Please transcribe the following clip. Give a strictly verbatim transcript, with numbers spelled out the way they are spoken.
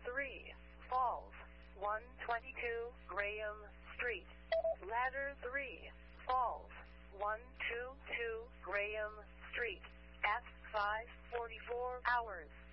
three, Falls, one twenty-two Graham Street. Ladder three, Falls, one twenty-two Graham Street, at five forty-four hours.